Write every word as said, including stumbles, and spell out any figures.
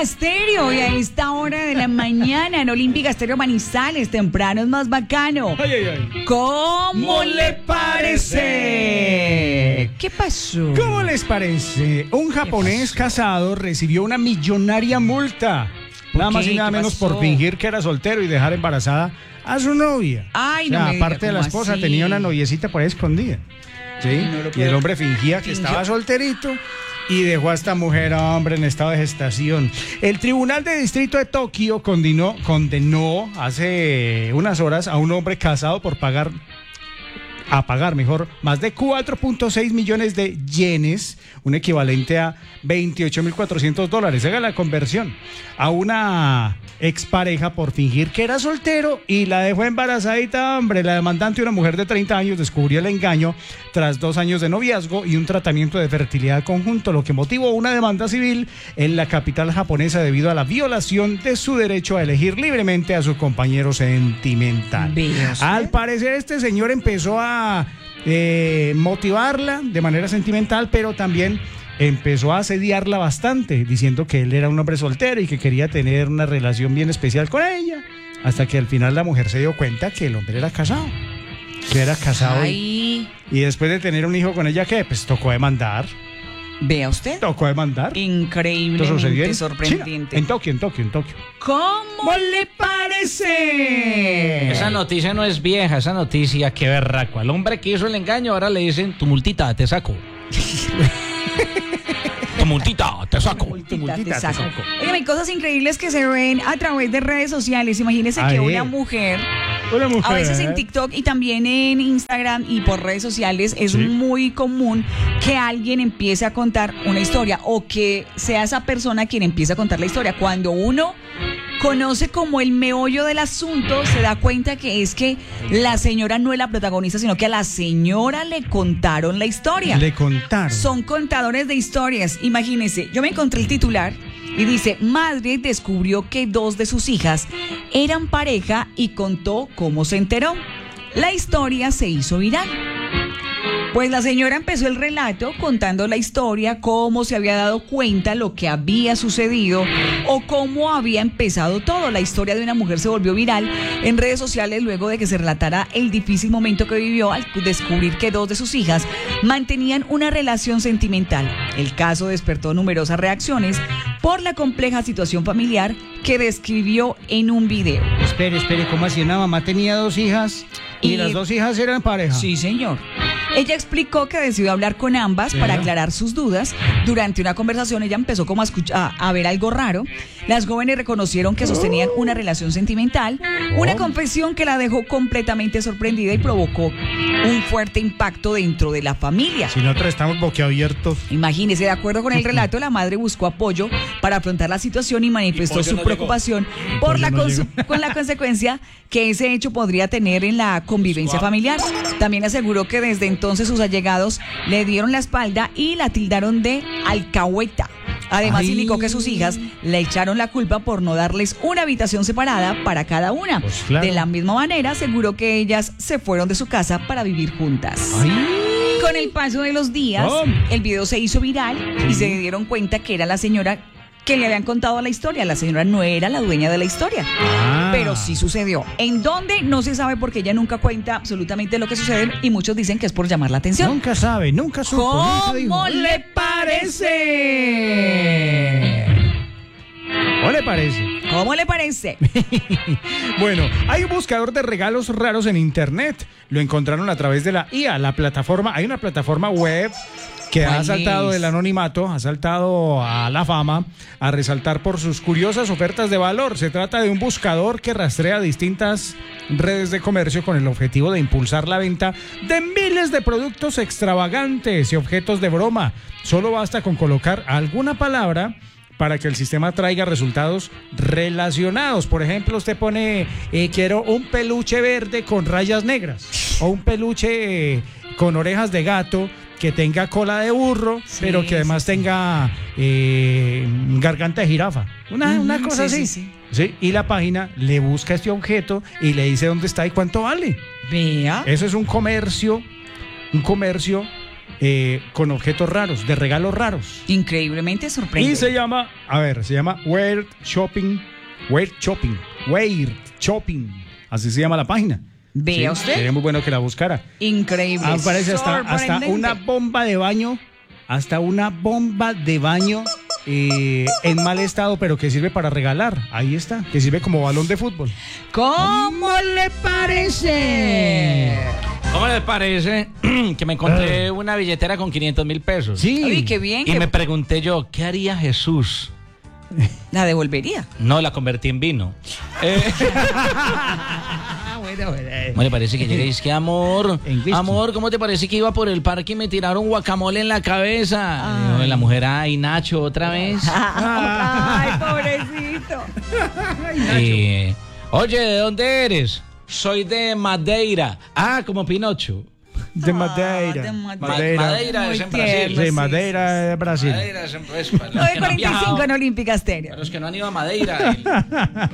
Olímpica Estéreo, y a esta hora de la mañana en Olímpica Estéreo Manizales, temprano es más bacano. Ay, ay, ay. ¿Cómo le parece? ¿Qué pasó? ¿Cómo les parece? Un japonés casado recibió una millonaria multa. Nada más y nada menos por fingir que era soltero y dejar embarazada a su novia. Ay, o sea, no me aparte diga, de la ¿cómo esposa, así? tenía una noviecita por ahí escondida. ¿Sí? No lo Y puedo- el hombre fingía que estaba solterito y dejó a esta mujer, hombre, en estado de gestación. El Tribunal de Distrito de Tokio condenó, condenó hace unas horas a un hombre casado por pagar, a pagar mejor, más de cuatro punto seis millones de yenes, un equivalente a veintiocho mil cuatrocientos dólares. Haga la conversión. A una expareja por fingir que era soltero y la dejó embarazadita, hombre. La demandante, una mujer de treinta años, descubrió el engaño tras dos años de noviazgo y un tratamiento de fertilidad conjunto, lo que motivó una demanda civil en la capital japonesa debido a la violación de su derecho a elegir libremente a su compañero sentimental. Vea usted. Al parecer, este señor empezó a eh, motivarla de manera sentimental, pero también empezó a asediarla bastante, diciendo que él era un hombre soltero y que quería tener una relación bien especial con ella, hasta que al final la mujer se dio cuenta que el hombre era casado, que era casado y, Ay, y después de tener un hijo con ella, ¿qué? Pues tocó demandar, vea usted. tocó demandar. Esto sucedió Increíblemente en sorprendente. China, en Tokio, en Tokio, en Tokio. ¿Cómo le parece? Esa noticia no es vieja, esa noticia, qué berraco. Al hombre que hizo el engaño ahora le dicen, tu multita, te saco. Tu multita, te saco. Multita, multita, te te saco. saco. Oigan, hay cosas increíbles que se ven a través de redes sociales. Imagínense A que ver. una mujer, Una mujer. a veces en TikTok y también en Instagram y por redes sociales, es Sí. muy común que alguien empiece a contar una historia o que sea esa persona quien empiece a contar la historia. Cuando uno conoce como el meollo del asunto, se da cuenta que es que la señora no es la protagonista, sino que a la señora le contaron la historia. Le contaron. Son contadores de historias. Imagínense, yo me encontré el titular y dice, madre descubrió que dos de sus hijas eran pareja y contó cómo se enteró. La historia se hizo viral. Pues la señora empezó el relato contando la historia, cómo se había dado cuenta, lo que había sucedido o cómo había empezado todo. La historia de una mujer se volvió viral en redes sociales luego de que se relatara el difícil momento que vivió al descubrir que dos de sus hijas mantenían una relación sentimental. El caso despertó numerosas reacciones por la compleja situación familiar que describió en un video. Espere, espere, ¿cómo así? Una mamá tenía dos hijas y, Y- las dos hijas eran pareja. Sí, señor. Ella explicó que decidió hablar con ambas para Ajá. aclarar sus dudas. Durante una conversación ella empezó como a, escuchar, a, a ver algo raro. Las jóvenes reconocieron que sostenían una relación sentimental, una confesión que la dejó completamente sorprendida y provocó un fuerte impacto dentro de la familia. Si nosotros estamos boquiabiertos. Imagínese, de acuerdo con el relato, la madre buscó apoyo para afrontar la situación y manifestó Pollo su no preocupación por Pollo la no consu- con la consecuencia que ese hecho podría tener en la convivencia familiar. También aseguró que desde entonces sus allegados le dieron la espalda y la tildaron de alcahueta. Además, Ay. indicó que sus hijas le echaron la culpa por no darles una habitación separada para cada una. Pues claro. De la misma manera, aseguró que ellas se fueron de su casa para vivir juntas. Con el paso de los días, Oh. el video se hizo viral y se dieron cuenta que era la señora que le habían contado la historia. La señora no era la dueña de la historia, Ah. pero sí sucedió. ¿En dónde? No se sabe porque ella nunca cuenta absolutamente lo que sucede y muchos dicen que es por llamar la atención. Nunca sabe, nunca supo, nunca dijo. ¿Cómo le parece? ¿O le parece? ¿Cómo le parece? Bueno, hay un buscador de regalos raros en internet. Lo encontraron a través de la I A, la plataforma. Hay una plataforma web que ha ¿Cuál saltado es? del anonimato, ha saltado a la fama, a resaltar por sus curiosas ofertas de valor. Se trata de un buscador que rastrea distintas redes de comercio con el objetivo de impulsar la venta de miles de productos extravagantes y objetos de broma. Solo basta con colocar alguna palabra para que el sistema traiga resultados relacionados. Por ejemplo, usted pone, eh, quiero un peluche verde con rayas negras o un peluche eh, con orejas de gato que tenga cola de burro, Sí, pero que además sí, sí. tenga eh, garganta de jirafa. Una, Ujú, una cosa sí, así. sí, Sí, y la página le busca este objeto y le dice dónde está y cuánto vale. Vea. Eso es un comercio, un comercio eh, con objetos raros, de regalos raros. Increíblemente sorprendente. Y se llama, a ver, se llama Weird Shopping, Weird Shopping, Weird Shopping, así se llama la página. Vea Sí, usted. Sería muy bueno que la buscara. Increíble. Aparece hasta, hasta sorprendente. una bomba de baño, hasta una bomba de baño eh, en mal estado, pero que sirve para regalar. Ahí está, que sirve como balón de fútbol. ¿Cómo le parece? ¿Cómo les parece que me encontré una billetera con quinientos mil pesos? Sí. Uy, qué bien. Y que me pregunté yo, ¿qué haría Jesús? La devolvería. No, la convertí en vino. Eh, bueno, bueno. ¿Cómo le parece que llegué y es que amor? En whisky. Amor, ¿cómo te parece que iba por el parque y me tiraron guacamole en la cabeza? Y la mujer, ay, Nacho, otra vez. Ay, pobrecito. Y, oye, ¿de dónde eres? Soy de Madeira. Ah, como Pinocho. De Ah, Madeira. de Madeira. Madeira. Madeira Muy es en tierno, Brasil. Sí, sí, Madeira de Brasil. Madeira es en, pues, para los nueve que no han cuarenta y cinco viajado, en Olímpica Estéreo. para los que no han ido a Madeira. el-